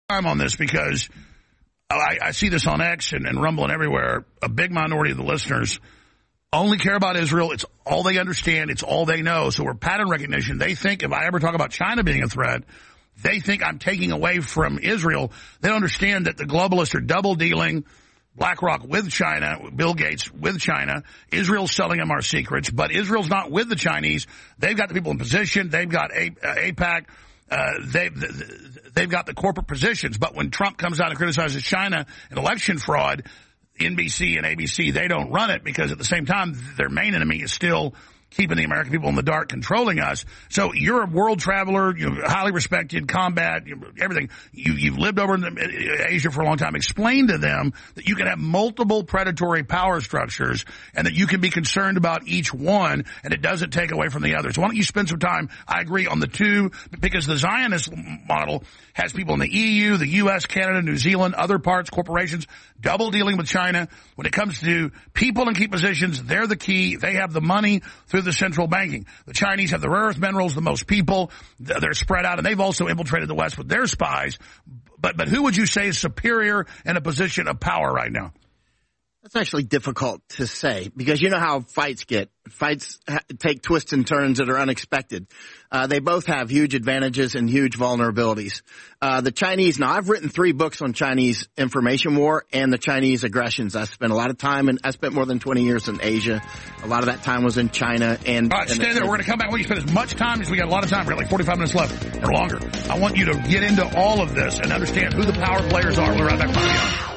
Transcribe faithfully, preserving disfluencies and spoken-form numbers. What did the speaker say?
time on this because I, I see this on X and, and Rumble and everywhere. A big minority of the listeners only care about Israel. It's all they understand. It's all they know. So we're pattern recognition. They think if I ever talk about China being a threat, they think I'm taking away from Israel. They don't understand that the globalists are double dealing. BlackRock with China, Bill Gates with China. Israel's selling them our secrets, but Israel's not with the Chinese. They've got the people in position. They've got A, uh, AIPAC. Uh, they, they've got the corporate positions. But when Trump comes out and criticizes China and election fraud, N B C and A B C, they don't run it because at the same time, their main enemy is still keeping the American people in the dark, controlling us. So you're a world traveler, you're highly respected, combat, everything. You, you've lived over in Asia for a long time. Explain to them that you can have multiple predatory power structures and that you can be concerned about each one and it doesn't take away from the other. So why don't you spend some time, I agree, on the two, because the Zionist model has people in the E U, the U S, Canada, New Zealand, other parts, corporations, double dealing with China. When it comes to people in key positions, they're the key. They have the money through the central banking. The Chinese have the rare earth minerals, the most people. They're spread out, and they've also infiltrated the West with their spies. But but who would you say is superior in a position of power right now? That's actually difficult to say because you know how fights get. Fights ha- take twists and turns that are unexpected. Uh, they both have huge advantages and huge vulnerabilities. Uh, the Chinese, now I've written three books on Chinese information war and the Chinese aggressions. I spent a lot of time and I spent more than twenty years in Asia. A lot of that time was in China. And all right, and stay there. We're going to come back. We spend as much time as we got a lot of time. We've got like forty-five minutes left or longer. I want you to get into all of this and understand who the power players are. We'll be right back.